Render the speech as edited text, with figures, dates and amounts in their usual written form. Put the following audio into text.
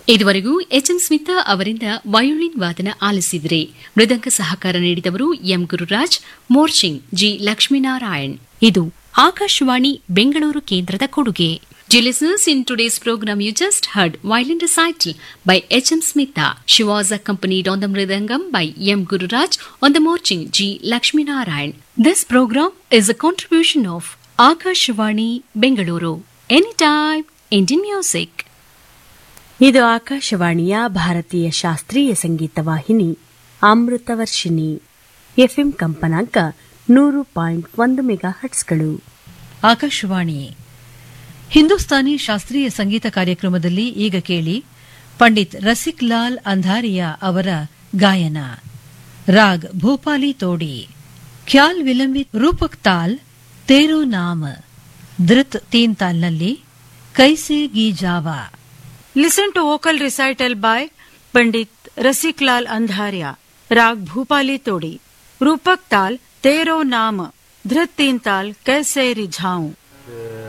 ಇದುವರೆಗೂ ಎಚ್ಎಂ ಸ್ಮಿತಾ ಅವರಿಂದ ವಯೋಲಿನ್ ವಾದನ ಆಲಿಸಿದರೆ ಮೃದಂಗ ಸಹಕಾರ ನೀಡಿದವರು ಎಂ ಗುರುರಾಜ್, ಮೋರ್ಚಿಂಗ್ ಜಿ ಲಕ್ಷ್ಮೀನಾರಾಯಣ್. ಇದು ಆಕಾಶವಾಣಿ ಬೆಂಗಳೂರು ಕೇಂದ್ರದ ಕೊಡುಗೆ. Dear listeners, in today's program you just heard violin recital by H.M. Smita. She was accompanied on the mridangam by M. Gururaj, on the morching G. Lakshmi Narayan. This program is a contribution of Akashvani Bengaluru. Anytime, Indian music. ಇದು ಆಕಾಶವಾಣಿಯ ಭಾರತೀಯ ಶಾಸ್ತ್ರೀಯ ಸಂಗೀತ ವಾಹಿನಿ Amritavarshini. FM ಕಂಪನಾಂಕ 100.1 ಮೆಗಾಹರ್ಟ್ಸ್ಗಳು. ಆಕಾಶವಾಣಿ ಹಿಂದೂಸ್ತಾನಿ ಶಾಸ್ತ್ರೀಯ ಸಂಗೀತ ಕಾರ್ಯಕ್ರಮದಲ್ಲಿ ಈಗ ಕೇಳಿ ಪಂಡಿತ್ ರಸಿಕ್ ಲಾಲ್ ಅಂಧಾರಿಯಾ ಅವರ ಗಾಯನ. ರಾಗ್ ಭೂಪಾಲಿ ತೋಡಿ, ಖ್ಯಾಲ್ ವಿಲಂಬಿತ್ ರೂಪಕ್ ತಾಲ್ ತೇರೋ ನಾಮ, ಧೃತ್ ತೀನ್ ತಾಲ್ನಲ್ಲಿ ಕೈಸೆ ghee Java. Listen to vocal recital by Pandit Rasiklal Andharia. Rag Bhupali Todi. Rupak Tal Tero Naam. Dhrit Teen Tal Kaise Rijhaun.